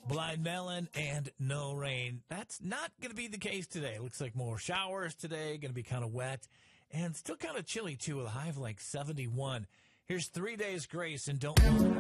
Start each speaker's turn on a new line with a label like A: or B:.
A: Blind Melon and no rain. That's not going to be the case today. Looks like more showers today, going to be kind of wet and still kind of chilly too with a high of like 71. Here's 3 days grace and don't